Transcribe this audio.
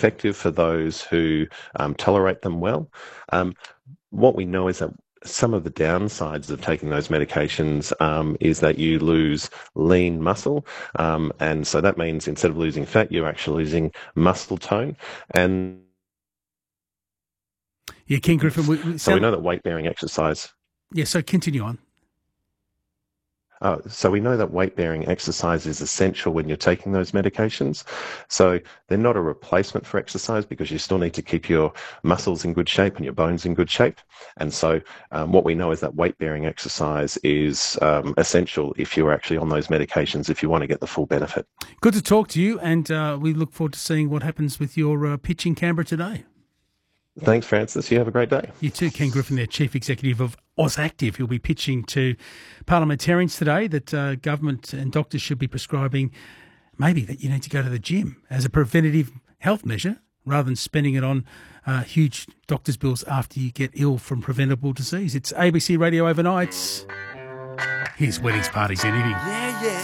effective for those who tolerate them well. What we know is that some of the downsides of taking those medications is that you lose lean muscle. And so that means instead of losing fat, you're actually losing muscle tone. And Yeah, Ken Griffin. so we know that weight-bearing exercise... Yeah, so continue on. So we know that weight-bearing exercise is essential when you're taking those medications. So they're not a replacement for exercise because you still need to keep your muscles in good shape and your bones in good shape. And so what we know is that weight-bearing exercise is essential if you're actually on those medications, if you want to get the full benefit. Good to talk to you, and we look forward to seeing what happens with your pitch in Canberra today. Thanks, Francis. You have a great day. You too, Ken Griffin, their Chief Executive of AusActive. He'll be pitching to parliamentarians today that government and doctors should be prescribing maybe that you need to go to the gym as a preventative health measure rather than spending it on huge doctor's bills after you get ill from preventable disease. It's ABC Radio Overnights. Here's Weddings, Parties, Anything. Yeah, yeah.